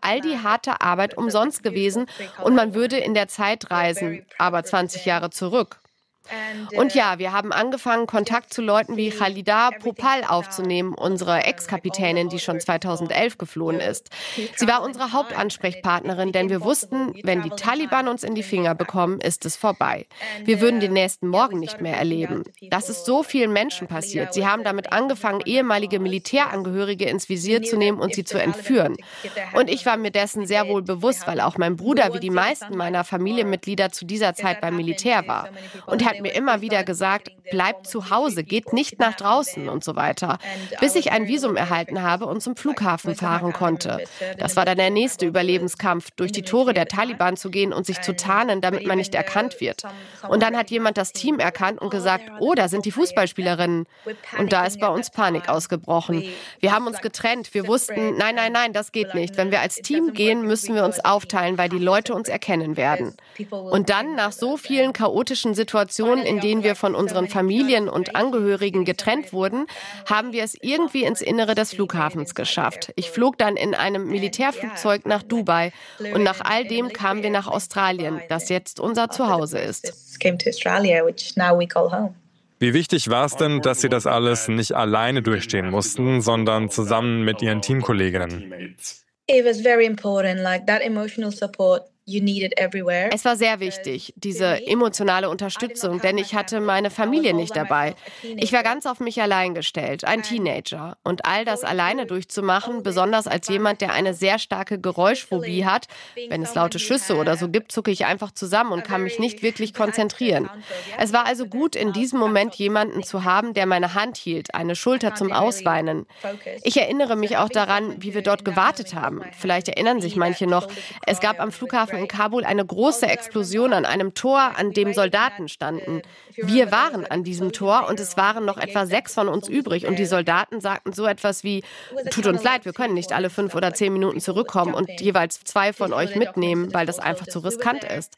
all die harte Arbeit umsonst gewesen und man würde in der Zeit reisen, aber 20 Jahre zurück. Und ja, wir haben angefangen, Kontakt zu Leuten wie Khalida Popal aufzunehmen, unsere Ex-Kapitänin, die schon 2011 geflohen ist. Sie war unsere Hauptansprechpartnerin, denn wir wussten, wenn die Taliban uns in die Finger bekommen, ist es vorbei. Wir würden den nächsten Morgen nicht mehr erleben. Das ist so vielen Menschen passiert. Sie haben damit angefangen, ehemalige Militärangehörige ins Visier zu nehmen und sie zu entführen. Und ich war mir dessen sehr wohl bewusst, weil auch mein Bruder wie die meisten meiner Familienmitglieder zu dieser Zeit beim Militär war. Und er hat mir immer wieder gesagt, bleibt zu Hause, geht nicht nach draußen und so weiter, bis ich ein Visum erhalten habe und zum Flughafen fahren konnte. Das war dann der nächste Überlebenskampf, durch die Tore der Taliban zu gehen und sich zu tarnen, damit man nicht erkannt wird. Und dann hat jemand das Team erkannt und gesagt, oh, da sind die Fußballspielerinnen. Und da ist bei uns Panik ausgebrochen. Wir haben uns getrennt, wir wussten, nein, das geht nicht. Wenn wir als Team gehen, müssen wir uns aufteilen, weil die Leute uns erkennen werden. Und dann, nach so vielen chaotischen Situationen, in denen wir von unseren Familien und Angehörigen getrennt wurden, haben wir es irgendwie ins Innere des Flughafens geschafft. Ich flog dann in einem Militärflugzeug nach Dubai und nach all dem kamen wir nach Australien, das jetzt unser Zuhause ist. Wie wichtig war es denn, dass Sie das alles nicht alleine durchstehen mussten, sondern zusammen mit Ihren Teamkolleginnen? It was very important, like that emotional support. Es war sehr wichtig, diese emotionale Unterstützung, denn ich hatte meine Familie nicht dabei. Ich war ganz auf mich allein gestellt, ein Teenager. Und all das alleine durchzumachen, besonders als jemand, der eine sehr starke Geräuschphobie hat, wenn es laute Schüsse oder so gibt, zucke ich einfach zusammen und kann mich nicht wirklich konzentrieren. Es war also gut, in diesem Moment jemanden zu haben, der meine Hand hielt, eine Schulter zum Ausweinen. Ich erinnere mich auch daran, wie wir dort gewartet haben. Vielleicht erinnern sich manche noch. Es gab am Flughafen in Kabul eine große Explosion an einem Tor, an dem Soldaten standen. Wir waren an diesem Tor und es waren noch etwa 6 von uns übrig. Und die Soldaten sagten so etwas wie, tut uns leid, wir können nicht alle 5 oder 10 Minuten zurückkommen und jeweils 2 von euch mitnehmen, weil das einfach zu riskant ist.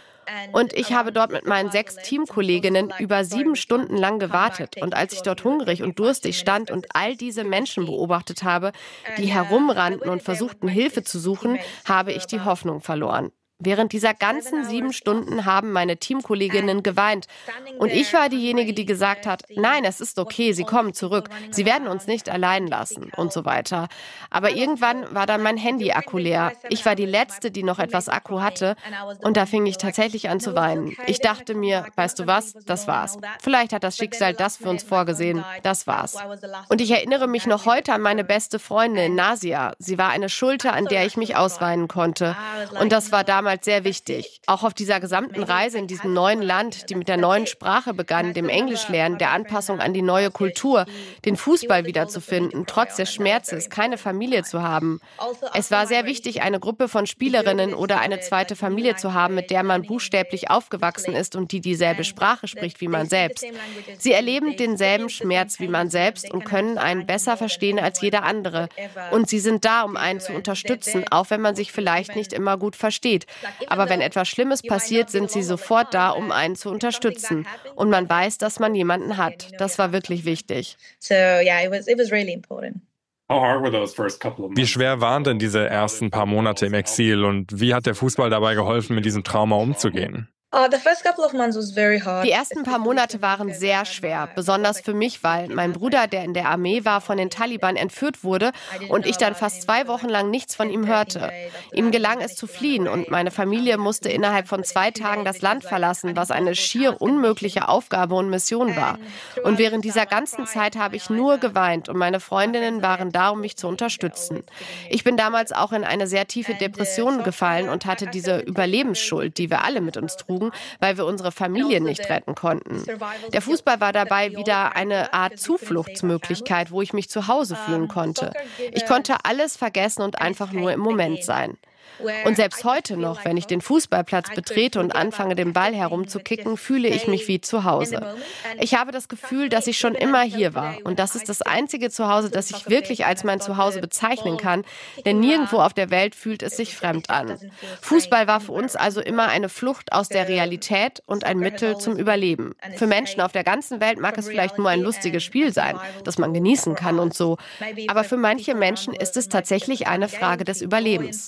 Und ich habe dort mit meinen 6 Teamkolleginnen über 7 Stunden lang gewartet. Und als ich dort hungrig und durstig stand und all diese Menschen beobachtet habe, die herumrannten und versuchten, Hilfe zu suchen, habe ich die Hoffnung verloren. Während dieser ganzen 7 Stunden haben meine Teamkolleginnen geweint. Und ich war diejenige, die gesagt hat, nein, es ist okay, sie kommen zurück, sie werden uns nicht allein lassen und so weiter. Aber irgendwann war dann mein Handy-Akku leer. Ich war die Letzte, die noch etwas Akku hatte. Und da fing ich tatsächlich an zu weinen. Ich dachte mir, weißt du was, das war's. Vielleicht hat das Schicksal das für uns vorgesehen. Das war's. Und ich erinnere mich noch heute an meine beste Freundin, Nasia. Sie war eine Schulter, an der ich mich ausweinen konnte. Und das war damals sehr wichtig. Auch auf dieser gesamten Reise in diesem neuen Land, die mit der neuen Sprache begann, dem Englischlernen, der Anpassung an die neue Kultur, den Fußball wiederzufinden, trotz des Schmerzes, keine Familie zu haben. Es war sehr wichtig, eine Gruppe von Spielerinnen oder eine zweite Familie zu haben, mit der man buchstäblich aufgewachsen ist und die dieselbe Sprache spricht wie man selbst. Sie erleben denselben Schmerz wie man selbst und können einen besser verstehen als jeder andere. Und sie sind da, um einen zu unterstützen, auch wenn man sich vielleicht nicht immer gut versteht. Aber wenn etwas Schlimmes passiert, sind sie sofort da, um einen zu unterstützen. Und man weiß, dass man jemanden hat. Das war wirklich wichtig. Wie schwer waren denn diese ersten paar Monate im Exil und wie hat der Fußball dabei geholfen, mit diesem Trauma umzugehen? Die ersten paar Monate waren sehr schwer, besonders für mich, weil mein Bruder, der in der Armee war, von den Taliban entführt wurde und ich dann fast 2 Wochen lang nichts von ihm hörte. Ihm gelang es zu fliehen und meine Familie musste innerhalb von 2 Tagen das Land verlassen, was eine schier unmögliche Aufgabe und Mission war. Und während dieser ganzen Zeit habe ich nur geweint und meine Freundinnen waren da, um mich zu unterstützen. Ich bin damals auch in eine sehr tiefe Depression gefallen und hatte diese Überlebensschuld, die wir alle mit uns trugen, weil wir unsere Familien nicht retten konnten. Der Fußball war dabei wieder eine Art Zufluchtsmöglichkeit, wo ich mich zu Hause fühlen konnte. Ich konnte alles vergessen und einfach nur im Moment sein. Und selbst heute noch, wenn ich den Fußballplatz betrete und anfange, den Ball herumzukicken, fühle ich mich wie zu Hause. Ich habe das Gefühl, dass ich schon immer hier war. Und das ist das einzige Zuhause, das ich wirklich als mein Zuhause bezeichnen kann. Denn nirgendwo auf der Welt fühlt es sich fremd an. Fußball war für uns also immer eine Flucht aus der Realität und ein Mittel zum Überleben. Für Menschen auf der ganzen Welt mag es vielleicht nur ein lustiges Spiel sein, das man genießen kann und so. Aber für manche Menschen ist es tatsächlich eine Frage des Überlebens.